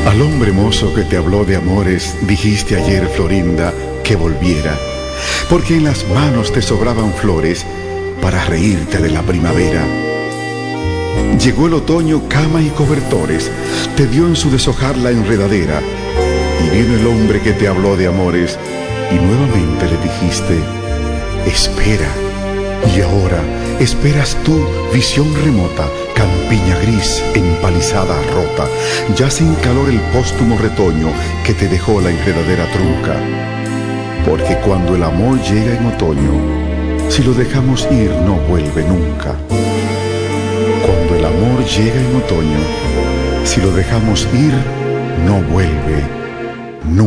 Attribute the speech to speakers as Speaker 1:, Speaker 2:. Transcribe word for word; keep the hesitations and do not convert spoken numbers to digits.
Speaker 1: Al hombre mozo que te habló de amores, dijiste ayer, Florinda, que volviera, porque en las manos te sobraban flores para reírte de la primavera. Llegó el otoño, cama y cobertores, te dio en su deshojar la enredadera, y vino el hombre que te habló de amores, y nuevamente le dijiste, espera. Y ahora esperas tú, visión remota, campiña gris, empalizada, rota, ya sin calor el póstumo retoño que te dejó la enredadera trunca. Porque cuando el amor llega en otoño, si lo dejamos ir no vuelve nunca. Cuando el amor llega en otoño, si lo dejamos ir no vuelve